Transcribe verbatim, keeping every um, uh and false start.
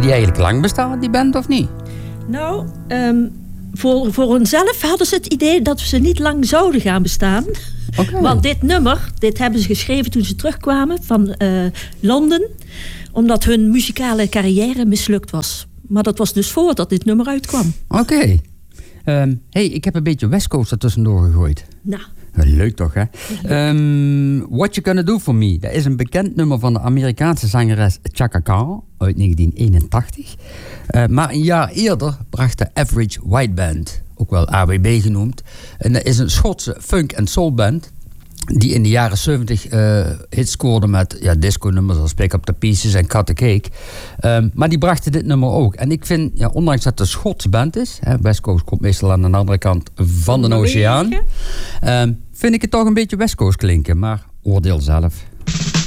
die eigenlijk lang bestaan, die band, of niet? Nou, um, voor, voor hunzelf hadden ze het idee dat ze niet lang zouden gaan bestaan. Okay. Want dit nummer, dit hebben ze geschreven toen ze terugkwamen van uh, Londen. Omdat hun muzikale carrière mislukt was. Maar dat was dus voordat dit nummer uitkwam. Oké. Okay. Um, hey, ik heb een beetje West Coast er tussendoor gegooid. Nou. Leuk toch, hè? Um, What You Gonna Do For Me. Dat is een bekend nummer van de Amerikaanse zangeres Chaka Khan uit negentien eenentachtig. Uh, maar een jaar eerder bracht de Average White Band, ook wel A W B genoemd. En dat is een Schotse funk- en soulband die in de jaren zeventig uh, hits scoorde met ja, disco-nummers als Pick Up The Pieces en Cut The Cake. Um, maar die brachten dit nummer ook. En ik vind, ja, ondanks dat het een Schotse band is, hè, West Coast komt meestal aan de andere kant van de oceaan, um, vind ik het toch een beetje West Coast klinken. Maar oordeel zelf.